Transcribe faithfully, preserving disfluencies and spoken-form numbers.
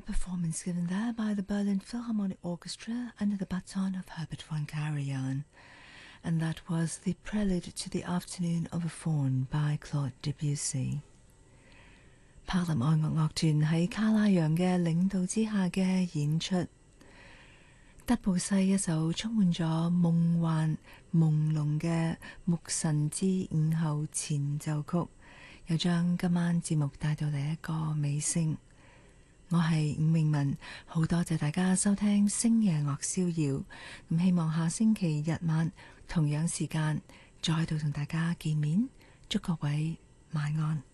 performance given there by the Berlin Philharmonic Orchestra under the baton of Herbert von Karajan. And that was the Prelude to the Afternoon of a Faun by Claude Debussy. 柏林愛樂樂團喺卡拉揚嘅領導之下嘅演出，德布西一首充滿咗夢幻朦朧嘅牧神之午後前奏曲，又將今晚節目帶到嚟一個尾聲。我係伍詠文，好多謝大家收聽星夜樂逍遙，咁希望下星期日晚同樣時間再度同大家見面，祝各位晚安。